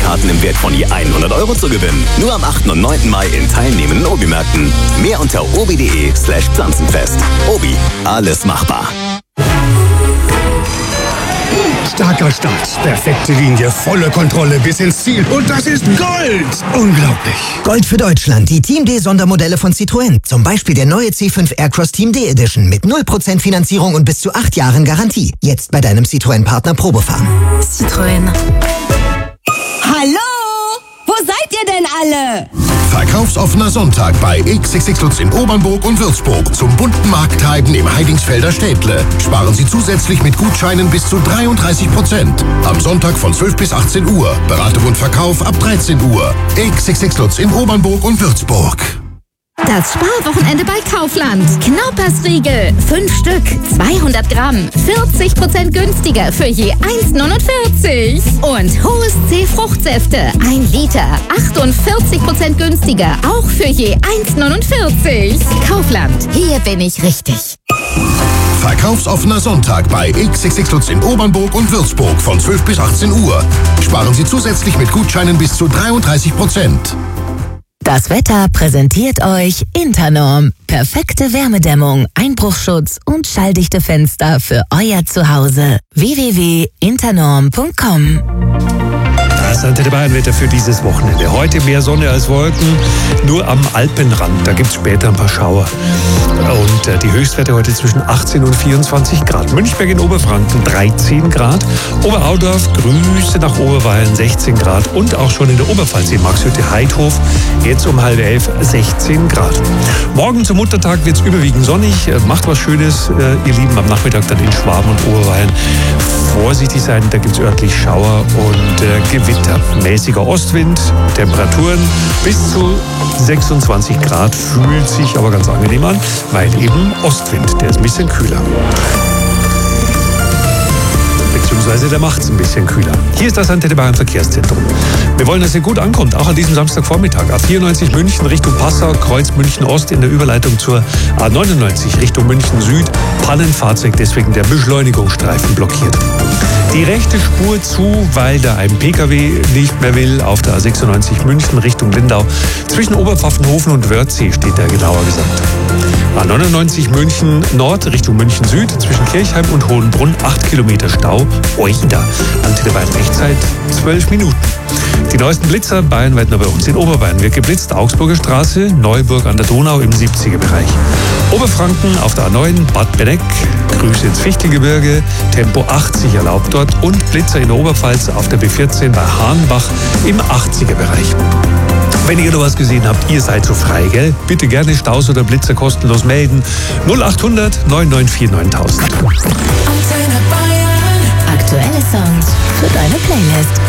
Gutscheinkarten im Wert von je 100 € zu gewinnen. Nur am 8. und 9. Mai in teilnehmenden Obi-Märkten. Mehr unter obi.de/Pflanzenfest. Obi, alles machbar. Starker Start, perfekte Linie, volle Kontrolle bis ins Ziel. Und das ist Gold! Unglaublich. Gold für Deutschland, die Team D Sondermodelle von Citroën. Zum Beispiel der neue C5 Aircross Team D Edition mit 0% Finanzierung und bis zu 8 Jahren Garantie. Jetzt bei deinem Citroën-Partner Probefahren. Citroën. Hallo? Wo seid ihr denn alle? Verkaufsoffener Sonntag bei XXX Lutz in Obernburg und Würzburg zum bunten Markttreiben im Heidingsfelder Städtle. Sparen Sie zusätzlich mit Gutscheinen bis zu 33%. Am Sonntag von 12 bis 18 Uhr. Beratung und Verkauf ab 13 Uhr. XXX Lutz in Obernburg und Würzburg. Das Sparwochenende bei Kaufland. Knaupersriegel, 5 Stück, 200 Gramm, 40% günstiger für je 1,49. Und Hohes C Fruchtsäfte, 1 Liter, 48% günstiger, auch für je 1,49. Kaufland, hier bin ich richtig. Verkaufsoffener Sonntag bei XXX Lutz in Obernburg und Würzburg von 12 bis 18 Uhr. Sparen Sie zusätzlich mit Gutscheinen bis zu 33%. Das Wetter präsentiert euch Internorm. Perfekte Wärmedämmung, Einbruchschutz und schalldichte Fenster für euer Zuhause. www.internorm.com. Das Antenne Bayern Wetter für dieses Wochenende. Heute mehr Sonne als Wolken, nur am Alpenrand. Da gibt es später ein paar Schauer. Und die Höchstwerte heute zwischen 18 und 24 Grad. Münchberg in Oberfranken 13 Grad. Oberaudorf, Grüße nach Oberweilen 16 Grad. Und auch schon in der Oberpfalz in Marxhütte, Heidhof, jetzt um 10:30 16 Grad. Morgen zum Muttertag wird es überwiegend sonnig. Macht was Schönes, ihr Lieben, am Nachmittag dann in Schwaben und Oberweilen. Vorsichtig sein, da gibt es örtlich Schauer und Gewitter. Mäßiger Ostwind, Temperaturen bis zu 26 Grad, fühlt sich aber ganz angenehm an, weil eben Ostwind, der ist ein bisschen kühler. Beziehungsweise der macht es ein bisschen kühler. Hier ist das Antenne Bayern Verkehrszentrum. Wir wollen, dass ihr gut ankommt, auch an diesem Samstagvormittag. A94 München Richtung Passau, Kreuz München Ost in der Überleitung zur A99 Richtung München Süd. Pannenfahrzeug, deswegen der Beschleunigungsstreifen blockiert. Die rechte Spur zu, weil da ein PKW nicht mehr will, auf der A96 München Richtung Lindau. Zwischen Oberpfaffenhofen und Wörthsee steht da genauer gesagt. A99 München Nord Richtung München Süd, zwischen Kirchheim und Hohenbrunn 8 Kilometer Stau. Oida. Antenne Bayern Echtzeit 12 Minuten. Die neuesten Blitzer bayernweit nur bei uns. In Oberbayern wird geblitzt, Augsburger Straße, Neuburg an der Donau im 70er-Bereich. Oberfranken auf der A9, Bad Benneck, Grüße ins Fichtelgebirge, Tempo 80 erlaubt dort und Blitzer in der Oberpfalz auf der B14 bei Hahnbach im 80er-Bereich. Wenn ihr noch was gesehen habt, ihr seid so frei, gell? Bitte gerne Staus oder Blitzer kostenlos melden. 0800 994 9000. Aktuelle Songs für deine Playlist.